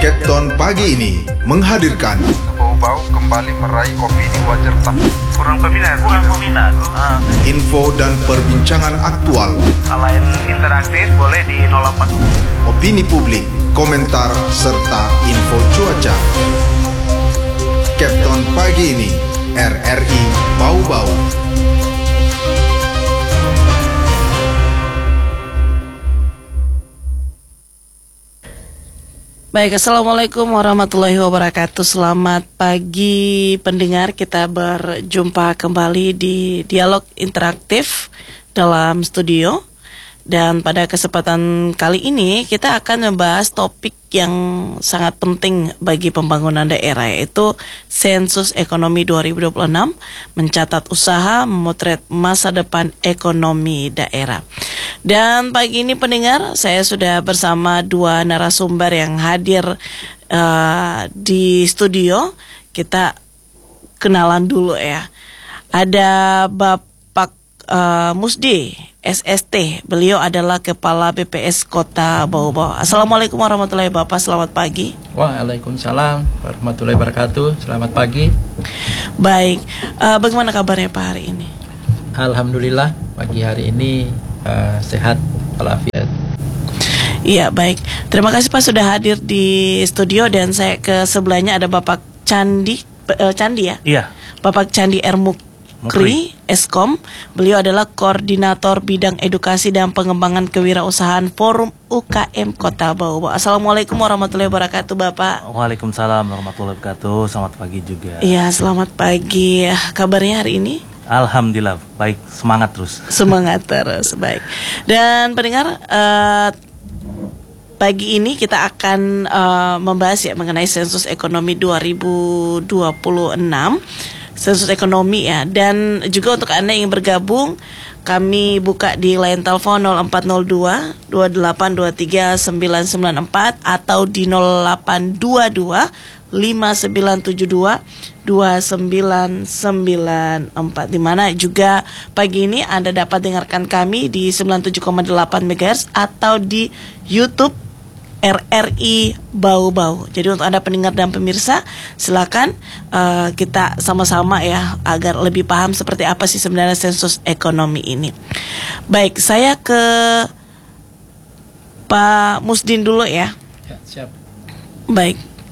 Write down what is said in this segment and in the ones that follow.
Captain pagi ini menghadirkan Bau-bau kembali meraih opini wajar tak kurang peminat. info dan perbincangan aktual, Selain interaktif boleh di 08. opini publik, komentar, serta info cuaca. Captain pagi ini, RRI Bau-Bau. Baik, Assalamualaikum warahmatullahi wabarakatuh. Selamat pagi pendengar, kita berjumpa kembali di Dialog Interaktif dalam studio. Dan pada kesempatan kali ini kita akan membahas topik yang sangat penting bagi pembangunan daerah, yaitu Sensus Ekonomi 2026, mencatat usaha memotret masa depan ekonomi daerah. Dan pagi ini pendengar, saya sudah bersama dua narasumber yang hadir di studio. Kita kenalan dulu ya. Ada Bapak Musdi SST, beliau adalah Kepala BPS Kota Bau-Bau. Assalamualaikum warahmatullahi wabarakatuh, Bapak, selamat pagi. Waalaikumsalam warahmatullahi wabarakatuh, selamat pagi. Baik, bagaimana kabarnya Pak hari ini? Alhamdulillah, pagi hari ini sehat walafiat. Iya, baik. Terima kasih Pak sudah hadir di studio. Dan saya ke sebelahnya ada Bapak Candi ya? Iya. Bapak Candi R. Mukri, Eskom. Beliau adalah Koordinator Bidang Edukasi dan Pengembangan Kewirausahaan Forum UKM Kota Bau-Bau. Assalamualaikum warahmatullahi wabarakatuh, Bapak. Waalaikumsalam warahmatullahi wabarakatuh. Selamat pagi juga. Iya, selamat pagi. Kabarnya hari ini? Alhamdulillah, baik. Semangat terus. Semangat terus, baik. Dan pendengar, pagi ini kita akan membahas ya mengenai Sensus Ekonomi 2026. Sensus Ekonomi ya. Dan juga untuk Anda yang bergabung, kami buka di line telepon 0402 2823 994 atau di 0822 5972 2994, di mana juga pagi ini Anda dapat dengarkan kami di 97,8 MHz atau di YouTube RRI Bau-Bau. Jadi untuk Anda pendengar dan pemirsa, silakan kita sama-sama ya agar lebih paham seperti apa sih sebenarnya sensus ekonomi ini. Baik, saya ke Pak Musdin dulu ya. Ya, siap. Baik.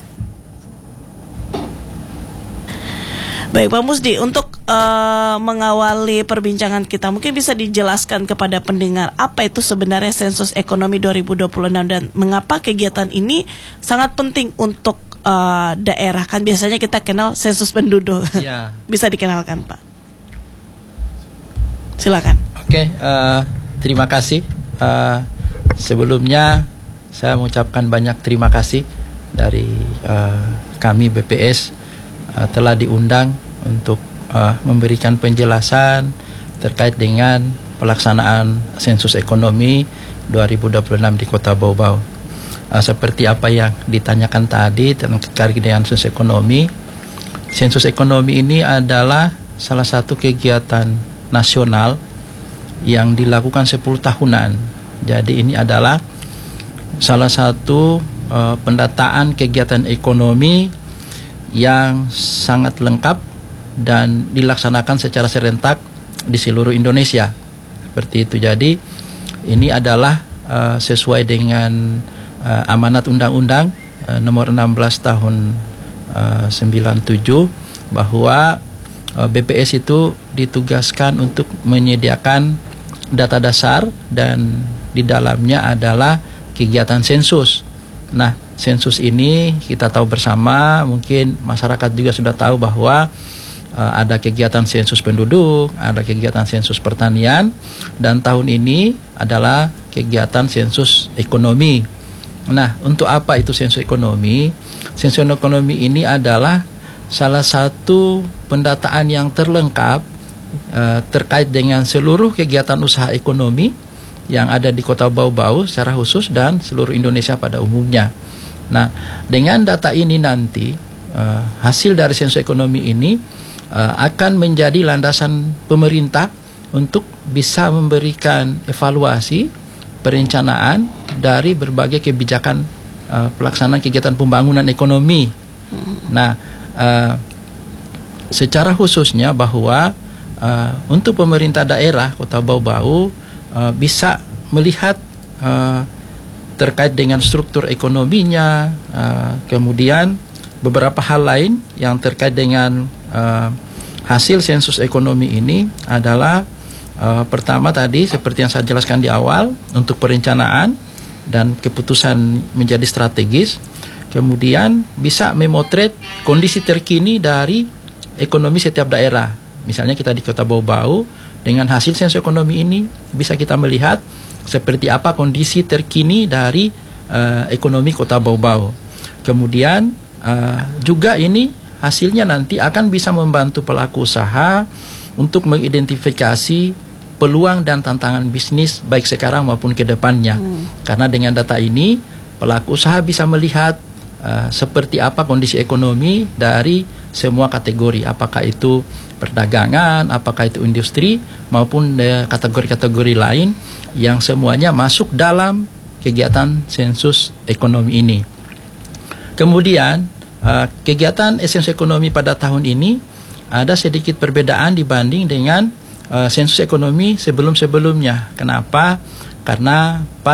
Baik Pak Musdi, untuk mengawali perbincangan kita, mungkin bisa dijelaskan kepada pendengar apa itu sebenarnya Sensus Ekonomi 2026 dan mengapa kegiatan ini sangat penting untuk daerah. Kan biasanya kita kenal sensus penduduk. Ya. Bisa dikenalkan Pak. Silakan. Oke, terima kasih. Sebelumnya saya mengucapkan banyak terima kasih dari kami BPS telah diundang untuk memberikan penjelasan terkait dengan pelaksanaan sensus ekonomi 2026 di Kota Bau-Bau. Seperti apa yang ditanyakan tadi terkait dengan sensus ekonomi. Sensus ekonomi ini adalah salah satu kegiatan nasional yang dilakukan 10 tahunan. Jadi ini adalah salah satu pendataan kegiatan ekonomi yang sangat lengkap dan dilaksanakan secara serentak di seluruh Indonesia. Seperti itu. Jadi ini adalah sesuai dengan amanat undang-undang nomor 16 tahun 97 bahwa BPS itu ditugaskan untuk menyediakan data dasar dan di dalamnya adalah kegiatan sensus. Nah, sensus ini kita tahu bersama, mungkin masyarakat juga sudah tahu bahwa ada kegiatan sensus penduduk, ada kegiatan sensus pertanian, dan tahun ini adalah kegiatan sensus ekonomi. Nah, untuk apa itu sensus ekonomi? Sensus ekonomi ini adalah salah satu pendataan yang terlengkap terkait dengan seluruh kegiatan usaha ekonomi yang ada di Kota Bau-Bau secara khusus dan seluruh Indonesia pada umumnya. Nah, dengan data ini nanti hasil dari sensus ekonomi ini akan menjadi landasan pemerintah untuk bisa memberikan evaluasi perencanaan dari berbagai kebijakan pelaksanaan kegiatan pembangunan ekonomi. Nah, secara khususnya bahwa untuk pemerintah daerah Kota Bau-Bau bisa melihat terkait dengan struktur ekonominya, kemudian beberapa hal lain yang terkait dengan hasil sensus ekonomi ini adalah pertama tadi seperti yang saya jelaskan di awal, untuk perencanaan dan keputusan menjadi strategis. Kemudian bisa memotret kondisi terkini dari ekonomi setiap daerah. Misalnya kita di Kota Bau-Bau, dengan hasil sensus ekonomi ini bisa kita melihat seperti apa kondisi terkini dari ekonomi Kota Bau-Bau. Kemudian juga ini hasilnya nanti akan bisa membantu pelaku usaha untuk mengidentifikasi peluang dan tantangan bisnis baik sekarang maupun ke depannya. Karena dengan data ini pelaku usaha bisa melihat seperti apa kondisi ekonomi dari semua kategori, apakah itu perdagangan, apakah itu industri, maupun kategori-kategori lain yang semuanya masuk dalam kegiatan sensus ekonomi ini. Kemudian kegiatan sensus ekonomi pada tahun ini ada sedikit perbedaan dibanding dengan sensus ekonomi sebelum-sebelumnya. Kenapa? Karena